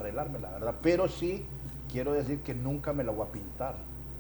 arreglarme, la verdad. Pero sí quiero decir que nunca me la voy a pintar.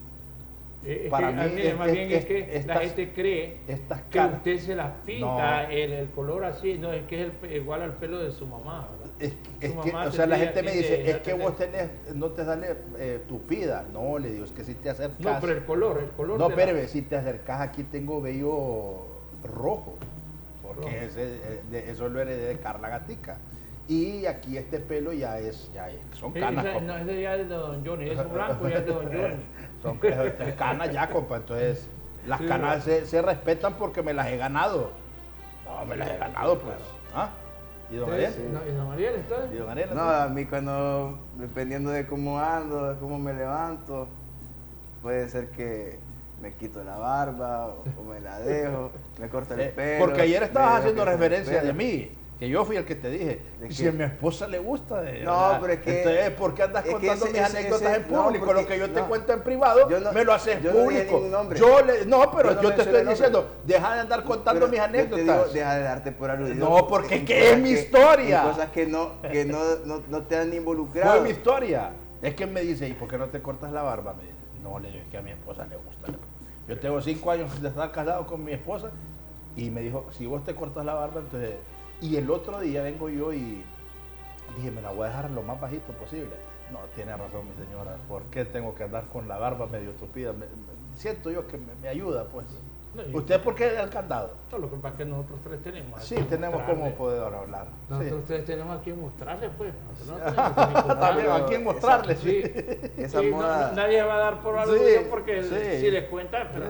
Para mí, más bien es que la gente cree que usted se las pinta, no. el color así, no, es que es igual al pelo de su mamá, ¿verdad? O sea, la gente me dice, es que vos no te sale tupida. No, le digo, es que si te acercas... No, pero el color... No, espérame, si te acercas, aquí tengo vello rojo, porque eso lo heredé de Carla Gatica. Y aquí este pelo son canas. No, ese ya es de Don Johnny, es blanco ya es de Don Johnny. Son canas ya, compa, entonces las canas se respetan porque me las he ganado. No, me las he ganado, pues. ¿Ah? ¿Y don Ariel? ¿Y don Ariel está? ¿Y don Ariel? No, a mí cuando, dependiendo de cómo ando, de cómo me levanto, puede ser que me quito la barba o me la dejo, me corto el pelo. Porque ayer estabas haciendo referencia de mí. Que yo fui el que te dije, si a mi esposa le gusta, no, pero es que... Entonces, ¿por qué andas contando mis anécdotas en público? No, lo que yo te cuento en privado, me lo haces público. Pero yo te estoy diciendo, deja de andar contando mis anécdotas. Yo te digo, deja de darte por aludido. No, porque es que es mi historia. Cosas que no te han involucrado. Fue mi historia. Es que me dice, ¿y por qué no te cortas la barba? Me dice, no, le digo, es que a mi esposa le gusta. Yo tengo 5 años de estar casado con mi esposa y me dijo, si vos te cortas la barba, entonces... Y el otro día vengo yo y dije, me la voy a dejar lo más bajito posible. No, tiene razón mi señora, ¿por qué tengo que andar con la barba medio tupida? Siento yo que me ayuda, pues. No, ¿usted por qué el candado? No, lo que pasa es que nosotros tres tenemos. Sí, tenemos como poder hablar. Nosotros tres tenemos a quien mostrarle, pues. También a quien mostrarle, sí. Esa moda... nadie va a dar por aludido porque si les cuenta, pero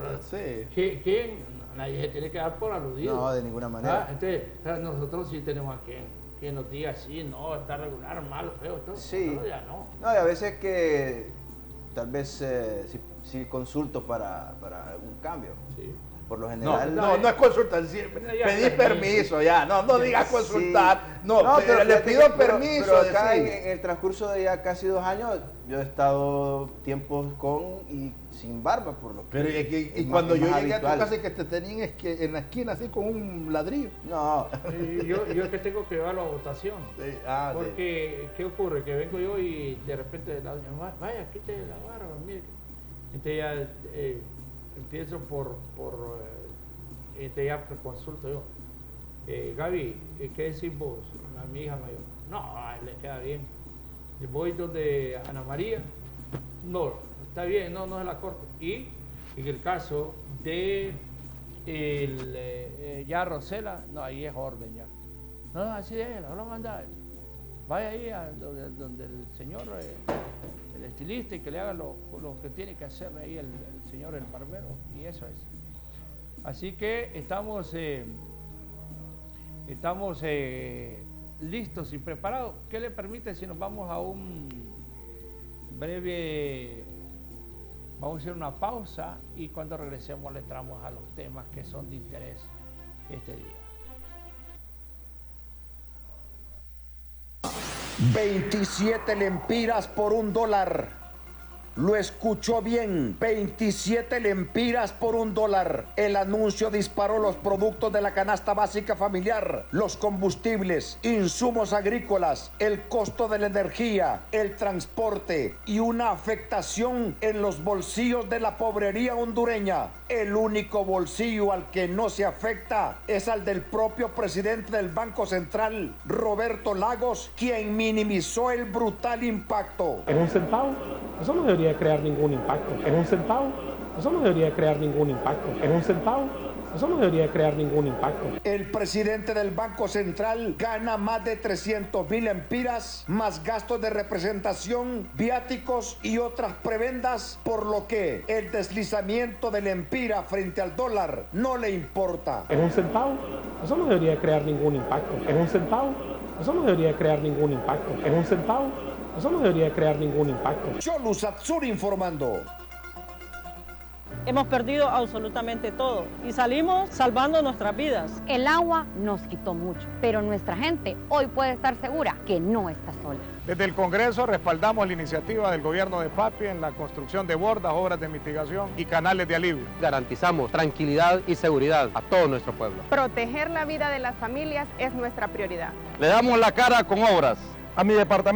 ¿quién? Nadie se tiene que dar por aludido. No, de ninguna manera. Entonces, nosotros sí tenemos a quien nos diga sí, no, está regular, malo, feo, todo. Sí. Ya no. No, y a veces que tal vez sí consulto para algún cambio. Sí. Por lo general... No es consultar, pedí permiso, no digas consultar, pero le pido permiso. Pero acá en el transcurso de ya casi 2 años, yo he estado tiempos con y sin barba, por lo que... Pero y cuando yo llegué a tu casa que te tenían en la esquina así con un ladrillo. No. Yo es que tengo que llevarlo a votación. Porque, ¿qué ocurre? Que vengo yo y de repente la doña, vaya, quite la barba, mire. Entonces ya... empiezo ya consulto yo. Gaby, ¿qué decís vos? A mi hija mayor. No, le queda bien. Y voy donde Ana María. No, está bien, no se la corto. Y en el caso de ya Rosela, no, ahí es orden ya. No, así es, la manda. Vaya ahí donde el señor, el estilista, y que le haga lo que tiene que hacer ahí el señor, el barbero, y eso es. Así que estamos listos y preparados. ¿Qué le permite si nos vamos a un breve, vamos a hacer una pausa y cuando regresemos le entramos a los temas que son de interés este día? 27 lempiras por $1. Lo escuchó bien, 27 lempiras por $1. El anuncio disparó los productos de la canasta básica familiar, los combustibles, insumos agrícolas, el costo de la energía, el transporte y una afectación en los bolsillos de la pobrería hondureña. El único bolsillo al que no se afecta es al del propio presidente del Banco Central, Roberto Lagos, quien minimizó el brutal impacto. ¿Es un centavo? Eso no debería crear ningún impacto. ¿Es un centavo? Eso no debería crear ningún impacto. ¿Es un centavo? Eso no debería crear ningún impacto. El presidente del Banco Central gana más de 300,000 lempiras, más gastos de representación, viáticos y otras prebendas, por lo que el deslizamiento de lempira frente al dólar no le importa. ¿Es un centavo? Eso no debería crear ningún impacto. ¿Es un centavo? Eso no debería crear ningún impacto. ¿Es un centavo? Eso no debería crear ningún impacto. Cholu Satsur informando. Hemos perdido absolutamente todo y salimos salvando nuestras vidas. El agua nos quitó mucho, pero nuestra gente hoy puede estar segura que no está sola. Desde el Congreso respaldamos la iniciativa del gobierno de Papi en la construcción de bordas, obras de mitigación y canales de alivio. Garantizamos tranquilidad y seguridad a todo nuestro pueblo. Proteger la vida de las familias es nuestra prioridad. Le damos la cara con obras. A mi departamento